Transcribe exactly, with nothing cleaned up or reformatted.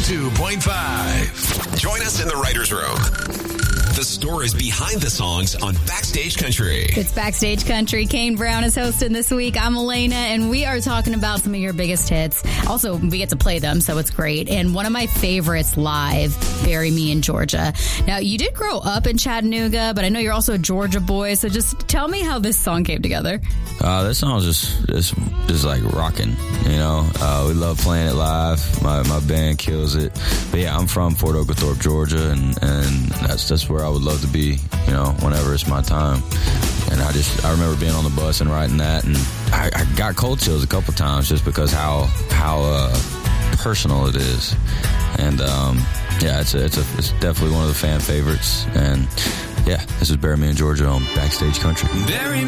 two point five. Join us in the writer's room. The stories behind the songs on Backstage Country. It's Backstage Country. Kane Brown is hosting this week. I'm Elena, and we are talking about some of your biggest hits. Also, we get to play them, so it's great. And one of my favorites live, Bury Me in Georgia. Now, you did grow up in Chattanooga, but I know you're also a Georgia boy, so just tell me how this song came together. Uh, this song was just, just, just like rocking, you know. Uh, we love playing it live. My my band kills it. But yeah, I'm from Fort Oglethorpe, Georgia, and, and that's that's where I would love to be, you know, whenever it's my time. And I just, I remember being on the bus and writing that, and I, I got cold chills a couple times just because how how uh, personal it is. And um, yeah, it's a, it's a, it's definitely one of the fan favorites. And yeah, this is Bury Me in Georgia on Backstage Country. Bury